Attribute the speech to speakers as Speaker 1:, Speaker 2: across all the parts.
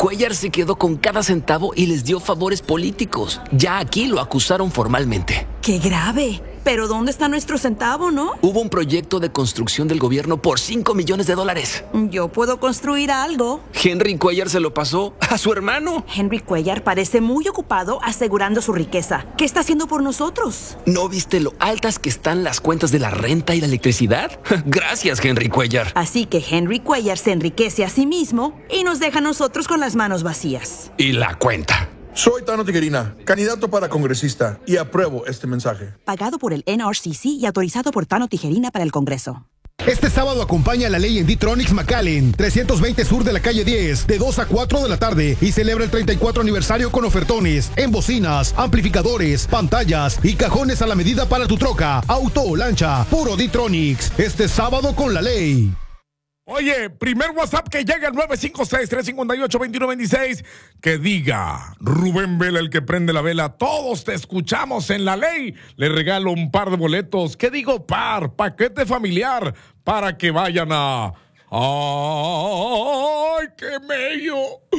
Speaker 1: Cuellar se quedó con cada centavo y les dio favores políticos. Ya aquí lo acusaron formalmente.
Speaker 2: ¡Qué grave! Pero ¿dónde está nuestro centavo, no?
Speaker 1: Hubo un proyecto de construcción del gobierno por $5 millones.
Speaker 2: Yo puedo construir algo.
Speaker 1: Henry Cuellar se lo pasó a su hermano.
Speaker 2: Henry Cuellar parece muy ocupado asegurando su riqueza. ¿Qué está haciendo por nosotros?
Speaker 1: ¿No viste lo altas que están las cuentas de la renta y la electricidad? Gracias, Henry Cuellar.
Speaker 2: Así que Henry Cuellar se enriquece a sí mismo y nos deja a nosotros con las manos vacías.
Speaker 1: Y la cuenta.
Speaker 3: Soy Tano Tijerina, candidato para congresista, y apruebo este mensaje.
Speaker 2: Pagado por el NRCC y autorizado por Tano Tijerina para el Congreso.
Speaker 4: Este sábado acompaña la ley en D-Tronics McAllen, 320 sur de la calle 10, de 2 a 4 de la tarde, y celebra el 34 aniversario con ofertones en bocinas, amplificadores, pantallas y cajones a la medida para tu troca, auto o lancha. Puro D-Tronics, este sábado con la ley.
Speaker 5: Oye, primer WhatsApp que llega al 956-358-2126, que diga, Rubén Vela, el que prende la vela, todos te escuchamos en la ley, le regalo un par de boletos, ¿qué digo par? Paquete familiar, para que vayan a... ¡Ay, qué bello!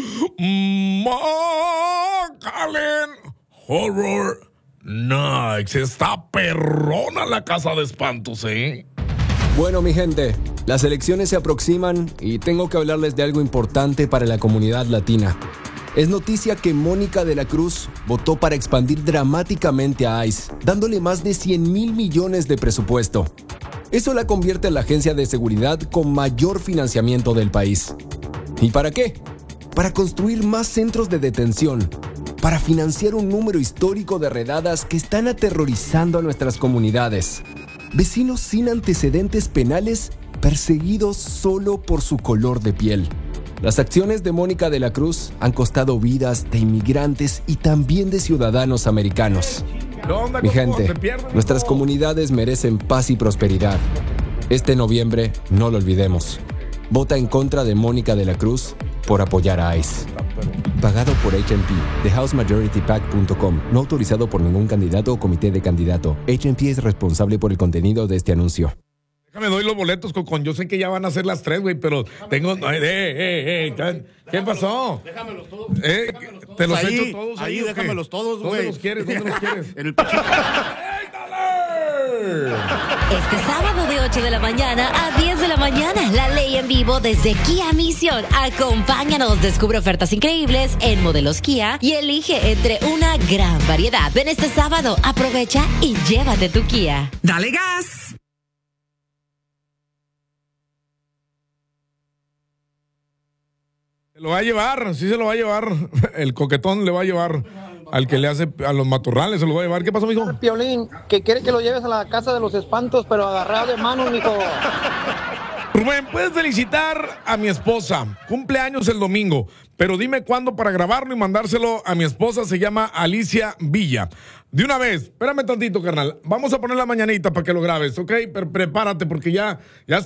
Speaker 5: McAllen Horror Nights, está perrona la casa de espantos, ¿eh?
Speaker 6: Bueno, mi gente, las elecciones se aproximan y tengo que hablarles de algo importante para la comunidad latina. Es noticia que Mónica de la Cruz votó para expandir dramáticamente a ICE, dándole más de 100,000 millones de presupuesto. Eso la convierte en la agencia de seguridad con mayor financiamiento del país. ¿Y para qué? Para construir más centros de detención, para financiar un número histórico de redadas que están aterrorizando a nuestras comunidades. Vecinos sin antecedentes penales perseguidos solo por su color de piel. Las acciones de Mónica de la Cruz han costado vidas de inmigrantes y también de ciudadanos americanos. Mi gente, nuestras comunidades merecen paz y prosperidad. Este noviembre, no lo olvidemos. Vota en contra de Mónica de la Cruz por apoyar a ICE. Pagado por HMP, TheHouseMajorityPAC.com. No autorizado por ningún candidato o comité de candidato. HMP es responsable por el contenido de este anuncio.
Speaker 5: Déjame doy los boletos, Cocón. Yo sé que ya van a ser las 3, güey, pero tengo... ¿Qué pasó?
Speaker 7: Déjamelos todos.
Speaker 5: ¿Te los
Speaker 7: ahí,
Speaker 5: echo todos
Speaker 7: ahí?
Speaker 5: ¿o qué?
Speaker 7: Déjamelos todos, güey.
Speaker 5: ¿Dónde los quieres?
Speaker 7: En el pechito.
Speaker 8: Este sábado de 8 de la mañana a 10 de la mañana, la ley en vivo desde Kia Misión. Acompáñanos, descubre ofertas increíbles en modelos Kia y elige entre una gran variedad. Ven este sábado, aprovecha y llévate tu Kia.
Speaker 2: ¡Dale gas!
Speaker 5: Se lo va a llevar, sí se lo va a llevar. El coquetón le va a llevar al que le hace a los matorrales, se lo va a llevar. ¿Qué pasó, mijo?
Speaker 9: Piolín, que quiere que lo lleves a la casa de los espantos, pero agarrado de manos, mijo.
Speaker 5: Rubén, puedes felicitar a mi esposa. Cumpleaños el domingo, pero dime cuándo para grabarlo y mandárselo a mi esposa. Se llama Alicia Villa. De una vez, espérame tantito, carnal. Vamos a poner la mañanita para que lo grabes, ¿ok? Pero prepárate porque ya